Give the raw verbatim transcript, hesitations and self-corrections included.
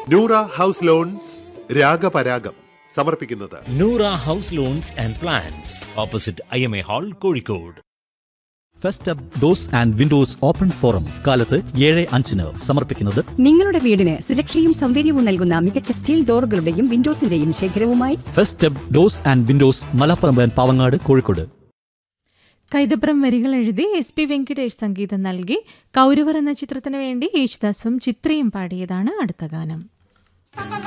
Noora house loans രാഗപരാഗം സമർപ്പിക്കുന്നത് Noora house loans and plans, opposite I M A hall, Kozhikode. First up dose and Windows open forum കാലത്ത് ഏഴ് അഞ്ചിന് സമർപ്പിക്കുന്നത് നിങ്ങളുടെ വീടിന് സുരക്ഷയും സൗന്ദര്യവും നൽകുന്ന മികച്ച steel ഡോറുകളുടെയും വിൻഡോസിന്റെയും ശേഖരവുമായി first up dose and Windows, Malappuram, Pavangad, Kozhikode. Kaithapram വരികൾ എഴുതി എസ് പി വെങ്കിടേഷ് സംഗീതം നൽകി കൗരവർ എന്ന ചിത്രത്തിനു വേണ്ടി യേശുദാസും ചിത്രയും പാടിയതാണ് അടുത്ത ഗാനം.